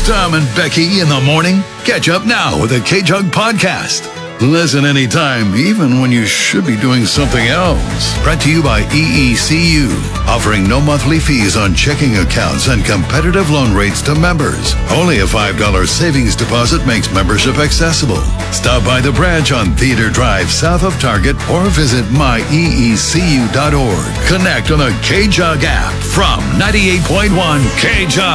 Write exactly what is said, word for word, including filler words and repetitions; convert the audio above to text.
Tom and Becky in the morning? Catch up now with the K-Jug Podcast. Listen anytime, even when you should be doing something else. Brought to you by E E C U, offering no monthly fees on checking accounts and competitive loan rates to members. Only a five dollars savings deposit makes membership accessible. Stop by the branch on Theater Drive south of Target or visit my e e c u dot org. Connect on the K-Jug app from ninety-eight point one K-Jug.